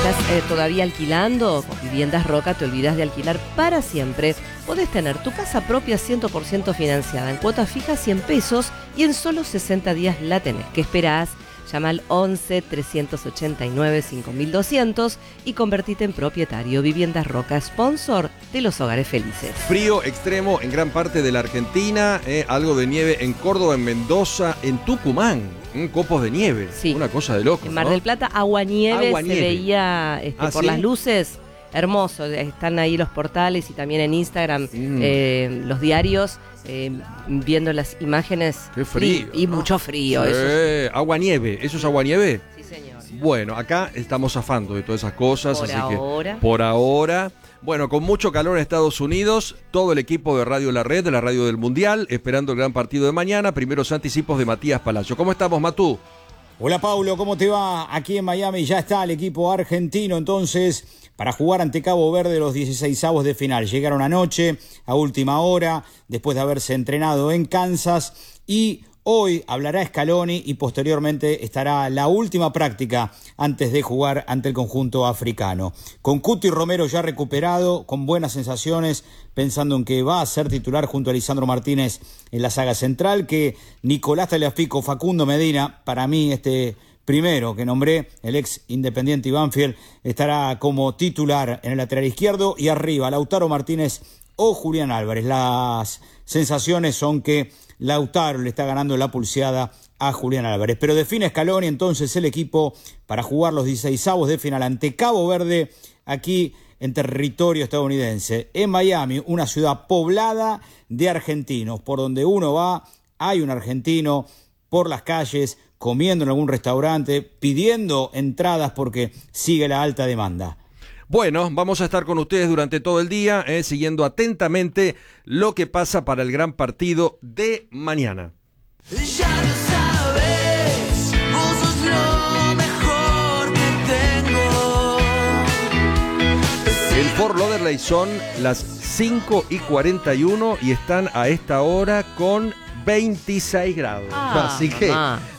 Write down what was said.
¿Estás todavía alquilando? Con Viviendas Roca te olvidas de alquilar para siempre. Podés tener tu casa propia 100% financiada en cuotas fijas 100 pesos y en solo 60 días la tenés. ¿Qué esperás? Llama al 11 389 5200 y convertite en propietario. Viviendas Roca, sponsor de los hogares felices. Frío extremo en gran parte de la Argentina, algo de nieve en Córdoba, en Mendoza, en Tucumán, copos de nieve. Sí. Una cosa de loco. En Mar ¿no? del Plata, agua-nieve se Agua-nieve. veía por ¿sí? las luces. Hermoso, están ahí los portales y también en Instagram los diarios viendo las imágenes. Qué frío. Y mucho frío. Sí. Eso sí. Agua-nieve, ¿eso es agua-nieve? Sí, señor. Bueno, acá estamos zafando de todas esas cosas. Por así ahora. Que, por ahora. Bueno, con mucho calor en Estados Unidos, todo el equipo de Radio La Red, de la radio del Mundial, esperando el gran partido de mañana. Primeros anticipos de Matías Palacio. ¿Cómo estamos, Matú? Hola, Paulo, ¿cómo te va? Aquí en Miami ya está el equipo argentino, entonces, para jugar ante Cabo Verde los 16avos de final. Llegaron anoche, a última hora, después de haberse entrenado en Kansas, y hoy hablará Scaloni y posteriormente estará la última práctica antes de jugar ante el conjunto africano. Con Cuti Romero ya recuperado, con buenas sensaciones, pensando en que va a ser titular junto a Lisandro Martínez en la saga central, que Nicolás Tagliafico, Facundo Medina, para mí primero que nombré, el ex Independiente y Banfield, estará como titular en el lateral izquierdo, y arriba Lautaro Martínez o Julián Álvarez. Las sensaciones son que Lautaro le está ganando la pulseada a Julián Álvarez, pero define Scaloni entonces el equipo para jugar los 16avos de final ante Cabo Verde, aquí en territorio estadounidense, en Miami, una ciudad poblada de argentinos. Por donde uno va, hay un argentino por las calles, comiendo en algún restaurante, pidiendo entradas porque sigue la alta demanda. Bueno, vamos a estar con ustedes durante todo el día, siguiendo atentamente lo que pasa para el gran partido de mañana. Ya lo sabes, vos sos lo mejor que tengo. El Fort Lauderdale son las 5:41 y están a esta hora con 26 grados. Así que